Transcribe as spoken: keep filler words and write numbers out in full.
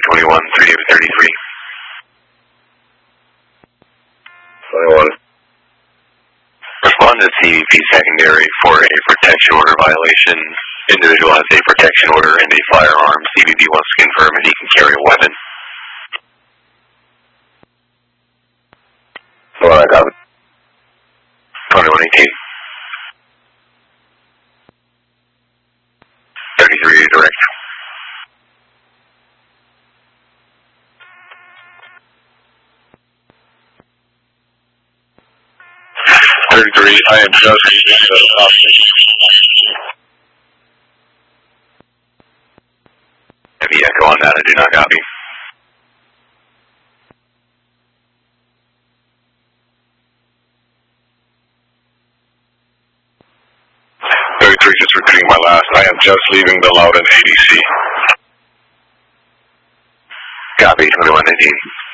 twenty-one, three David thirty-three. twenty-one. Respond to C B P secondary for a protection order violation. Individual has a protection order and a firearm. C B P wants to confirm if he can carry a weapon. Well, I got it. twenty-one eighteen. thirty-three direct. thirty-three, I am just leaving the office. Heavy echo on that, I do not copy. thirty-three, just repeating my last. I am just leaving the Loudon A D C. Copy, twenty-one eighteen.